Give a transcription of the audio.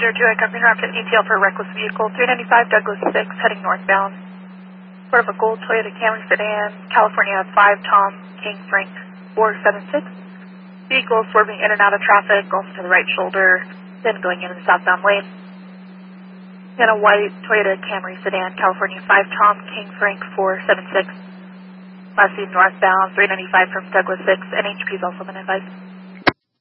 02, covering Rapid ETL for reckless vehicle, 395 Douglas 6, heading northbound. Part of a gold Toyota Camry sedan, California 5 Tom King Frank 476. Vehicle swerving in and out of traffic, going to the right shoulder, then going in the southbound lane. And a white Toyota Camry sedan, California 5 Tom King Frank 476. Last seen northbound, 395 from Douglas 6, NHP has also been advised.